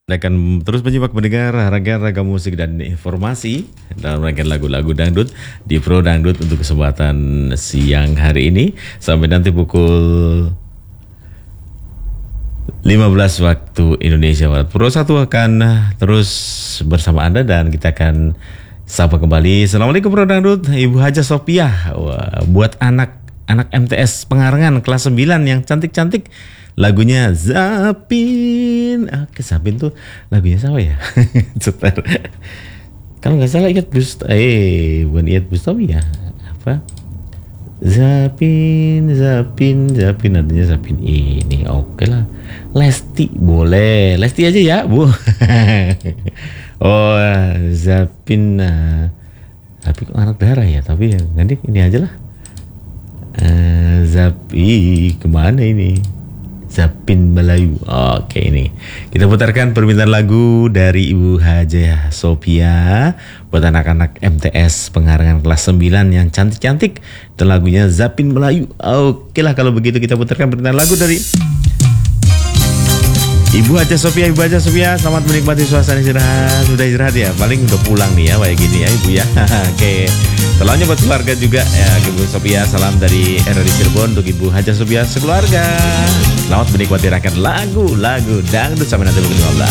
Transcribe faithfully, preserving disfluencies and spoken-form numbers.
Akan terus menyimak mendengar ragam-ragam musik dan informasi dalam rangkaian lagu-lagu dangdut di Pro Dangdut untuk kesempatan siang hari ini sampai nanti pukul lima belas waktu Indonesia Barat. Pro satu akan terus bersama Anda dan kita akan sapa kembali. Assalamualaikum Pro Dangdut, Ibu Haja Sophia. Wah, buat anak-anak M T S Pengarengan kelas sembilan yang cantik-cantik, lagunya Zapin. Oke, Zapin tuh lagunya siapa ya? Sebentar. Kalau nggak salah Iyeth Bustami, eh bukan Iyeth Bustami ya? Apa? Zapin, Zapin, Zapin, artinya Zapin ini. Oke lah. Lesti boleh, Lesti aja ya Bu. Oh, Zapin. Nah. Tapi kok anak darah ya? Tapi ya nanti ini aja lah. Uh, Zapi kemana ini? Zapin Melayu. Oke, ini kita putarkan permintaan lagu dari Ibu Haja Sophia buat anak-anak M T S Pengarengan kelas sembilan yang cantik-cantik. Dan lagunya Zapin Melayu. Oke lah, kalau begitu kita putarkan permintaan lagu dari Ibu Haja Sophia. Ibu Haja Sophia, selamat menikmati suasana istirahat. Sudah istirahat ya? Paling udah pulang nih ya, kayak gini ya Ibu ya. Oke, salamnya buat keluarga juga ya Ibu Sophia. Salam dari R R I Cirebon untuk Ibu Haja Sophia sekeluarga. Selamat menikmati rangkaian lagu-lagu dangdut sampai nanti pukul lima belas.